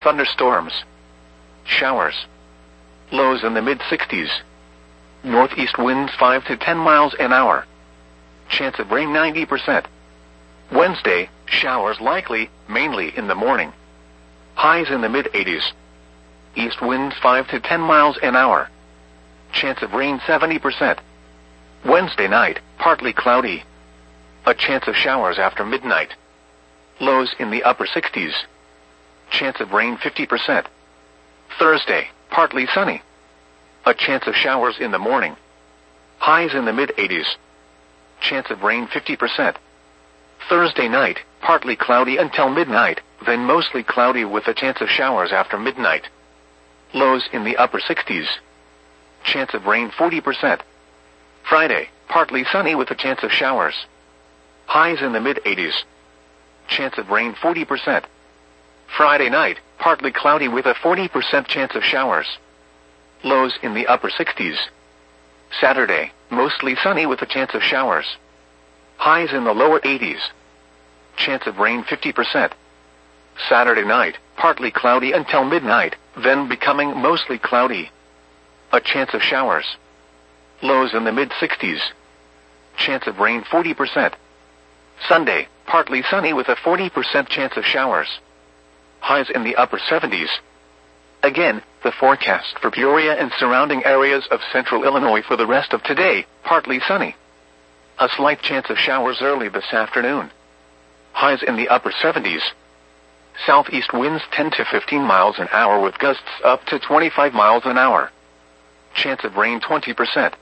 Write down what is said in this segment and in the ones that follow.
thunderstorms, showers. Lows in the mid-60s. Northeast winds 5 to 10 miles an hour. Chance of rain 90%. Wednesday, showers likely, mainly in the morning. Highs in the mid-80s. East winds 5 to 10 miles an hour. Chance of rain 70%. Wednesday night, partly cloudy. A chance of showers after midnight. Lows in the upper 60s. Chance of rain 50%. Thursday, partly sunny. A chance of showers in the morning. Highs in the mid-80s. Chance of rain 50%. Thursday night, partly cloudy until midnight, then mostly cloudy with a chance of showers after midnight. Lows in the upper 60s. Chance of rain 40%. Friday, partly sunny with a chance of showers. Highs in the mid-80s. Chance of rain 40%. Friday night, partly cloudy with a 40% chance of showers. Lows in the upper 60s. Saturday, mostly sunny with a chance of showers. Highs in the lower 80s. Chance of rain 50%. Saturday night, partly cloudy until midnight, then becoming mostly cloudy. A chance of showers. Lows in the mid-60s. Chance of rain 40%. Sunday, partly sunny with a 40% chance of showers. Highs in the upper 70s. Again, the forecast for Peoria and surrounding areas of central Illinois for the rest of today, partly sunny. A slight chance of showers early this afternoon. Highs in the upper 70s. Southeast winds 10 to 15 miles an hour with gusts up to 25 miles an hour. Chance of rain 20%.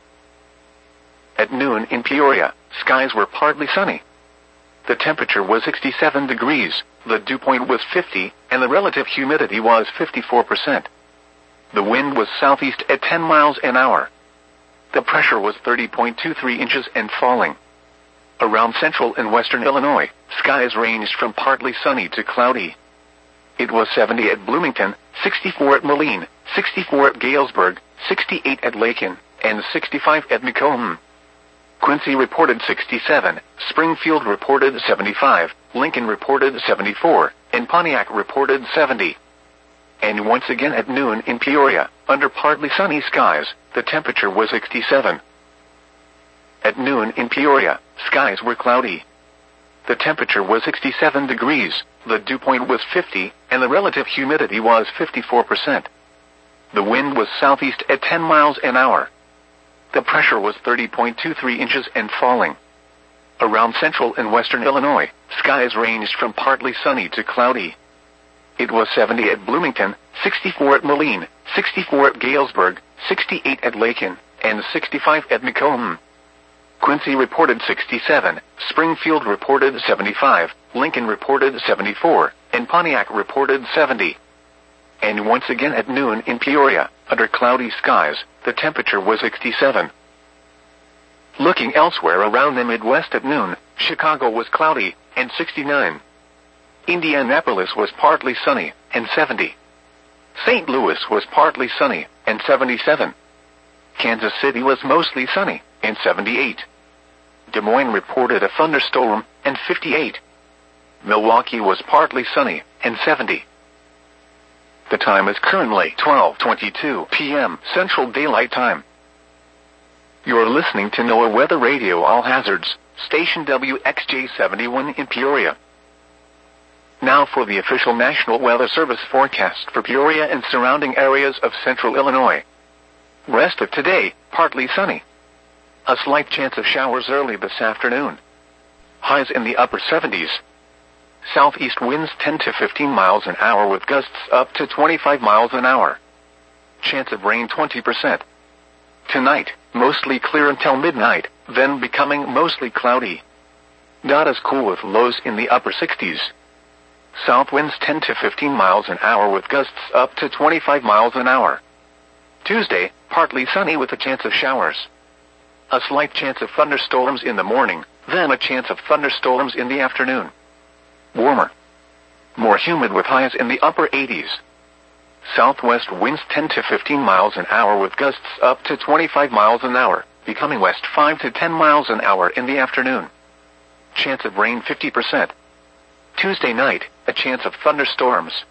At noon in Peoria, skies were partly sunny. The temperature was 67 degrees, the dew point was 50, and the relative humidity was 54%. The wind was southeast at 10 miles an hour. The pressure was 30.23 inches and falling. Around central and western Illinois, skies ranged from partly sunny to cloudy. It was 70 at Bloomington, 64 at Moline, 64 at Galesburg, 68 at Lakin, and 65 at Macomb. Quincy reported 67, Springfield reported 75, Lincoln reported 74, and Pontiac reported 70. And once again at noon in Peoria, under partly sunny skies, the temperature was 67. At noon in Peoria, skies were cloudy. The temperature was 67 degrees, the dew point was 50, and the relative humidity was 54%. The wind was southeast at 10 miles an hour. The pressure was 30.23 inches and falling. Around central and western Illinois, skies ranged from partly sunny to cloudy. It was 70 at Bloomington, 64 at Moline, 64 at Galesburg, 68 at Lakin, and 65 at Macomb. Quincy reported 67, Springfield reported 75, Lincoln reported 74, and Pontiac reported 70. And once again at noon in Peoria, under cloudy skies, the temperature was 67. Looking elsewhere around the Midwest at noon, Chicago was cloudy, and 69. Indianapolis was partly sunny, and 70. St. Louis was partly sunny, and 77. Kansas City was mostly sunny, and 78. Des Moines reported a thunderstorm, and 58. Milwaukee was partly sunny, and 70. The time is currently 12:22 p.m. Central Daylight Time. You're listening to NOAA Weather Radio All Hazards, station WXJ71 in Peoria. Now for the official National Weather Service forecast for Peoria and surrounding areas of central Illinois. Rest of today, partly sunny. A slight chance of showers early this afternoon. Highs in the upper 70s. Southeast winds 10 to 15 miles an hour with gusts up to 25 miles an hour. Chance of rain 20%. Tonight, mostly clear until midnight, then becoming mostly cloudy. Not as cool with lows in the upper 60s. South winds 10 to 15 miles an hour with gusts up to 25 miles an hour. Tuesday, partly sunny with a chance of showers. A slight chance of thunderstorms in the morning, then a chance of thunderstorms in the afternoon. Warmer. More humid with highs in the upper 80s. Southwest winds 10 to 15 miles an hour with gusts up to 25 miles an hour, becoming west 5 to 10 miles an hour in the afternoon. Chance of rain 50%. Tuesday night, a chance of thunderstorms.